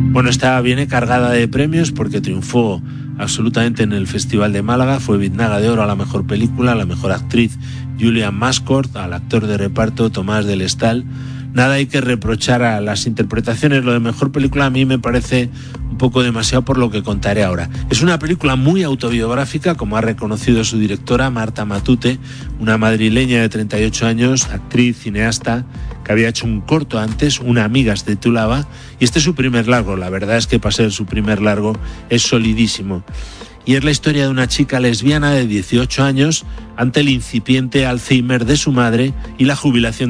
Bueno, esta viene cargada de premios porque triunfó absolutamente en el Festival de Málaga. Fue Biznaga de Oro a la mejor película, a la mejor actriz Julian Mascort, al actor de reparto Tomás del Estal. Nada hay que reprochar a las interpretaciones. Lo de mejor película a mí me parece un poco demasiado por lo que contaré ahora. Es una película muy autobiográfica, como ha reconocido su directora, Marta Matute, una madrileña de 38 años, actriz, cineasta, que había hecho un corto antes, Una amiga se titulaba, y este es su primer largo. La verdad es que para ser su primer largo es solidísimo. Y es la historia de una chica lesbiana de 18 años ante el incipiente Alzheimer de su madre y la jubilación